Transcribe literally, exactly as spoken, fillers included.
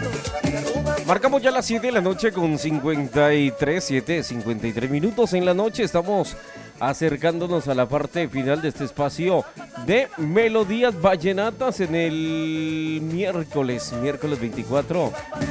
Marcamos ya las siete de la noche con cincuenta y tres, siete, cincuenta y tres minutos en la noche. Estamos acercándonos a la parte final de este espacio de Melodías Vallenatas en el miércoles, miércoles veinticuatro